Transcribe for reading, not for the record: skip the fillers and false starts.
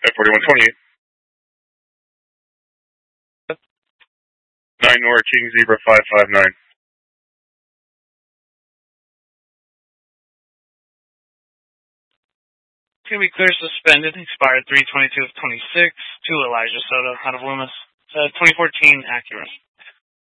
At 4128. 9 Nora King Zebra 559. Can be clear suspended, expired 3/22 of 26, to Elijah Soto out of Loomis. 2014 Acura.